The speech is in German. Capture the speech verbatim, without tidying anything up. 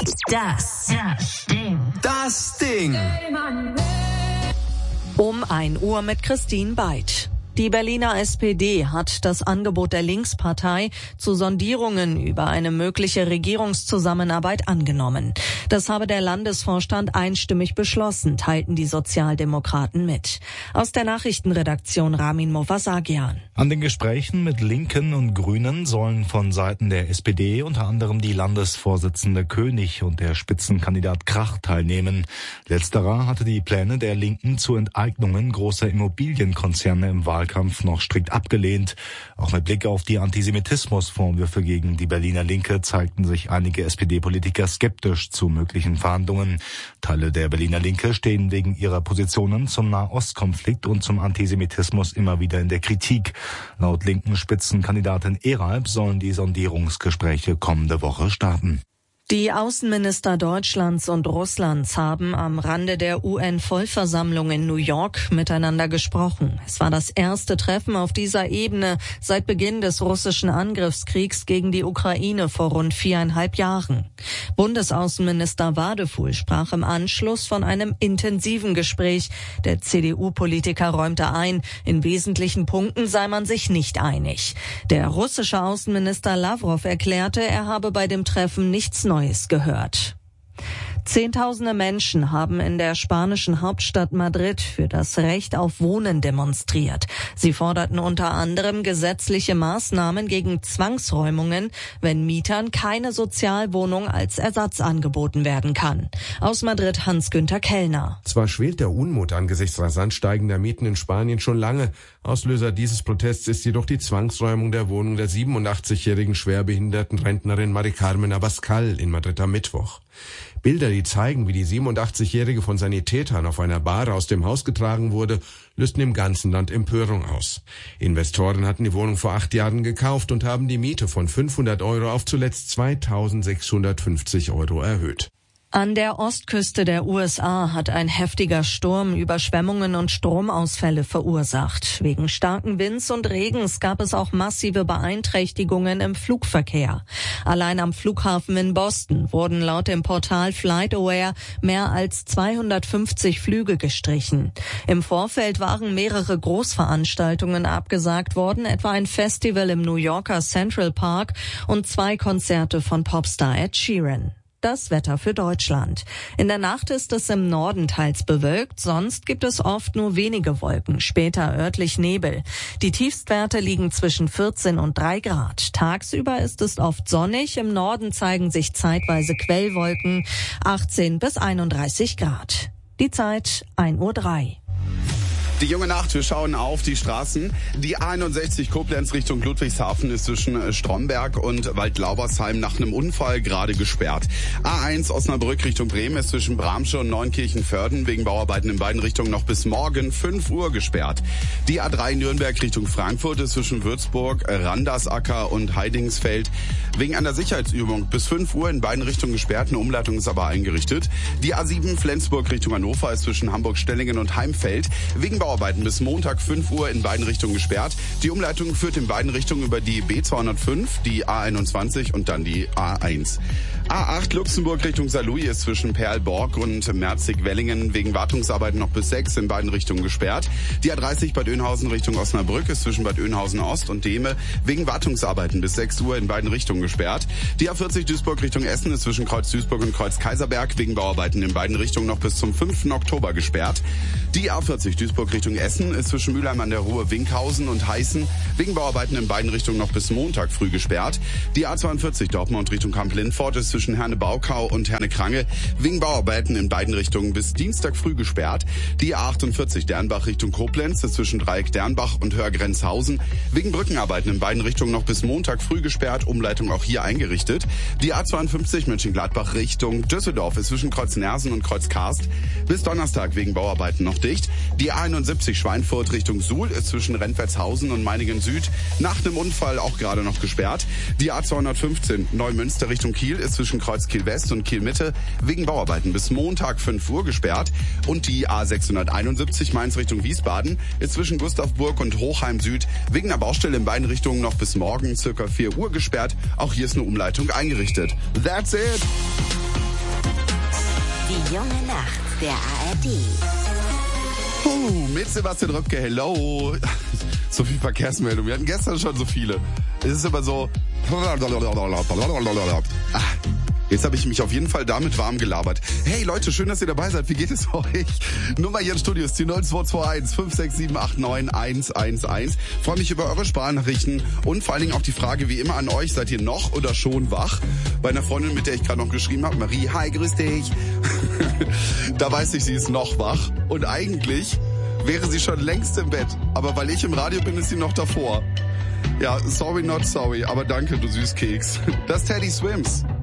Das, das Ding. Das Ding. Um ein Uhr mit Christine Beid. Die Berliner S P D hat das Angebot der Linkspartei zu Sondierungen über eine mögliche Regierungszusammenarbeit angenommen. Das habe der Landesvorstand einstimmig beschlossen, teilten die Sozialdemokraten mit. Aus der Nachrichtenredaktion Ramin Movasagian. An den Gesprächen mit Linken und Grünen sollen von Seiten der S P D unter anderem die Landesvorsitzende König und der Spitzenkandidat Krach teilnehmen. Letzterer hatte die Pläne der Linken zu Enteignungen großer Immobilienkonzerne im Wahlkampf noch strikt abgelehnt. Auch mit Blick auf die Antisemitismusvorwürfe gegen die Berliner Linke zeigten sich einige S P D-Politiker skeptisch zu möglichen Verhandlungen. Teile der Berliner Linke stehen wegen ihrer Positionen zum Nahostkonflikt und zum Antisemitismus immer wieder in der Kritik. Laut linken Spitzenkandidatin Eralb sollen die Sondierungsgespräche kommende Woche starten. Die Außenminister Deutschlands und Russlands haben am Rande der U N-Vollversammlung in New York miteinander gesprochen. Es war das erste Treffen auf dieser Ebene seit Beginn des russischen Angriffskriegs gegen die Ukraine vor rund viereinhalb Jahren. Bundesaußenminister Wadefuhl sprach im Anschluss von einem intensiven Gespräch. Der C D U-Politiker räumte ein, in wesentlichen Punkten sei man sich nicht einig. Der russische Außenminister Lawrow erklärte, er habe bei dem Treffen nichts Neues gehört. Zehntausende Menschen haben in der spanischen Hauptstadt Madrid für das Recht auf Wohnen demonstriert. Sie forderten unter anderem gesetzliche Maßnahmen gegen Zwangsräumungen, wenn Mietern keine Sozialwohnung als Ersatz angeboten werden kann. Aus Madrid Hans-Günther Kellner. Zwar schwelt der Unmut angesichts rasant steigender Mieten in Spanien schon lange. Auslöser dieses Protests ist jedoch die Zwangsräumung der Wohnung der siebenundachtzigjährigen schwerbehinderten Rentnerin Mari Carmen Abascal in Madrid am Mittwoch. Bilder, die zeigen, wie die siebenundachtzigjährige von Sanitätern auf einer Bahre aus dem Haus getragen wurde, lösten im ganzen Land Empörung aus. Investoren hatten die Wohnung vor acht Jahren gekauft und haben die Miete von fünfhundert Euro auf zuletzt zweitausendsechshundertfünfzig Euro erhöht. An der Ostküste der U S A hat ein heftiger Sturm Überschwemmungen und Stromausfälle verursacht. Wegen starken Winds und Regens gab es auch massive Beeinträchtigungen im Flugverkehr. Allein am Flughafen in Boston wurden laut dem Portal FlightAware mehr als zweihundertfünfzig Flüge gestrichen. Im Vorfeld waren mehrere Großveranstaltungen abgesagt worden, etwa ein Festival im New Yorker Central Park und zwei Konzerte von Popstar Ed Sheeran. Das Wetter für Deutschland. In der Nacht ist es im Norden teils bewölkt, sonst gibt es oft nur wenige Wolken, später örtlich Nebel. Die Tiefstwerte liegen zwischen vierzehn und drei Grad. Tagsüber ist es oft sonnig, im Norden zeigen sich zeitweise Quellwolken, achtzehn bis einunddreißig Grad. Die Zeit ein Uhr drei. Die junge Nacht, wir schauen auf die Straßen. Die A einundsechzig Koblenz Richtung Ludwigshafen ist zwischen Stromberg und Waldlaubersheim nach einem Unfall gerade gesperrt. A eins Osnabrück Richtung Bremen ist zwischen Bramsche und Neunkirchen-Vörden wegen Bauarbeiten in beiden Richtungen noch bis morgen fünf Uhr gesperrt. Die A drei Nürnberg Richtung Frankfurt ist zwischen Würzburg, Randersacker und Heidingsfeld wegen einer Sicherheitsübung bis fünf Uhr in beiden Richtungen gesperrt. Eine Umleitung ist aber eingerichtet. Die A sieben Flensburg Richtung Hannover ist zwischen Hamburg-Stellingen und Heimfeld wegen Bauarbeiten bis Montag fünf Uhr in beiden Richtungen gesperrt. Die Umleitung führt in beiden Richtungen über die B zweihundertfünf, die A einundzwanzig und dann die A eins. A acht Luxemburg Richtung Saarlouis ist zwischen Perlborg und Merzig-Wellingen wegen Wartungsarbeiten noch bis sechs in beiden Richtungen gesperrt. Die A dreißig Bad Oeynhausen Richtung Osnabrück ist zwischen Bad Oeynhausen Ost und Dehme wegen Wartungsarbeiten bis sechs Uhr in beiden Richtungen gesperrt. Die A vierzig Duisburg Richtung Essen ist zwischen Kreuz Duisburg und Kreuz Kaiserberg wegen Bauarbeiten in beiden Richtungen noch bis zum fünften Oktober gesperrt. Die A vierzig Duisburg Richtung Essen ist zwischen Mülheim an der Ruhr, Winkhausen und Heißen wegen Bauarbeiten in beiden Richtungen noch bis Montag früh gesperrt. Die A zweiundvierzig Dortmund Richtung Kamp-Lindfort ist zwischen Herne-Baukau und Herne-Krange wegen Bauarbeiten in beiden Richtungen bis Dienstag früh gesperrt. Die A achtundvierzig Dernbach Richtung Koblenz ist zwischen Dreieck Dernbach und Hörgrenzhausen wegen Brückenarbeiten in beiden Richtungen noch bis Montag früh gesperrt, Umleitung auch hier eingerichtet. Die A zweiundfünfzig Mönchengladbach Richtung Düsseldorf ist zwischen Kreuz Nersen und Kreuz Karst bis Donnerstag wegen Bauarbeiten noch dicht. Die A einundsiebzig Schweinfurt Richtung Suhl ist zwischen Rentwertshausen und Meiningen Süd nach einem Unfall auch gerade noch gesperrt. Die A zweihundertfünfzehn Neumünster Richtung Kiel ist zwischen Kreuz Kiel West und Kiel Mitte wegen Bauarbeiten bis Montag fünf Uhr gesperrt. Und die A sechshunderteinundsiebzig Mainz Richtung Wiesbaden ist zwischen Gustavburg und Hochheim Süd wegen einer Baustelle in beiden Richtungen noch bis morgen circa vier Uhr gesperrt. Auch hier ist eine Umleitung eingerichtet. That's it! Die junge Nacht der A R D. Uh, mit Sebastian Röpke, hello. So viel Verkehrsmeldungen. Wir hatten gestern schon so viele. Es ist immer so... Ah, jetzt habe ich mich auf jeden Fall damit warm gelabert. Hey Leute, schön, dass ihr dabei seid. Wie geht es euch? Nummer hier im Studio ist die null zwei zwei eins fünf sechs sieben acht neun eins eins eins. Freue mich über eure Sprachnachrichten und vor allen Dingen auch die Frage wie immer an euch. Seid ihr noch oder schon wach? Bei einer Freundin, mit der ich gerade noch geschrieben habe, Marie, hi, grüß dich. Da weiß ich, sie ist noch wach. Und eigentlich wäre sie schon längst im Bett. Aber weil ich im Radio bin, ist sie noch davor. Ja, sorry, not sorry. Aber danke, du Süßkeks. Das Teddy Swims.